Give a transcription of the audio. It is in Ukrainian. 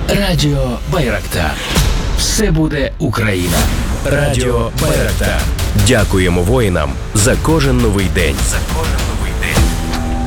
Радіо Байрактар. Все буде Україна. Радіо Байрактар. Дякуємо воїнам за кожен новий день.